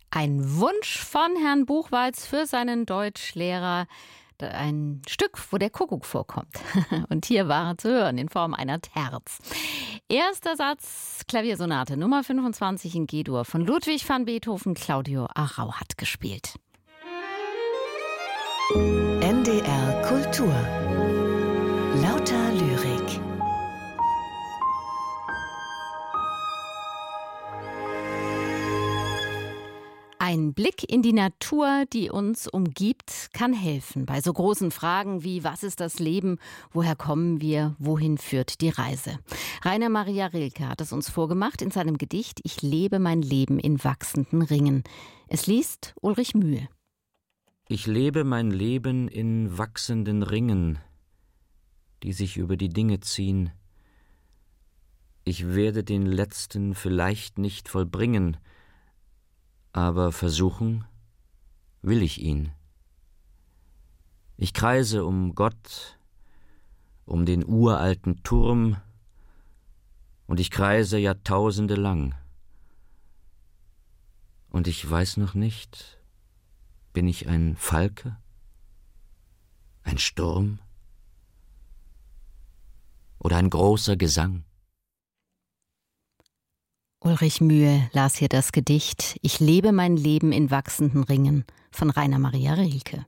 Ein Wunsch von Herrn Buchwalz für seinen Deutschlehrer. Ein Stück, wo der Kuckuck vorkommt. Und hier war er zu hören in Form einer Terz. Erster Satz, Klaviersonate Nummer 25 in G-Dur von Ludwig van Beethoven. Claudio Arrau hat gespielt. NDR Kultur. Lauter Lyrik. Ein Blick in die Natur, die uns umgibt, kann helfen bei so großen Fragen wie: Was ist das Leben? Woher kommen wir? Wohin führt die Reise? Rainer Maria Rilke hat es uns vorgemacht in seinem Gedicht Ich lebe mein Leben in wachsenden Ringen. Es liest Ulrich Mühe. Ich lebe mein Leben in wachsenden Ringen, die sich über die Dinge ziehen. Ich werde den letzten vielleicht nicht vollbringen, aber versuchen will ich ihn. Ich kreise um Gott, um den uralten Turm, und ich kreise Jahrtausende lang. Und ich weiß noch nicht, bin ich ein Falke, ein Sturm oder ein großer Gesang? Ulrich Mühe las hier das Gedicht Ich lebe mein Leben in wachsenden Ringen von Rainer Maria Rilke.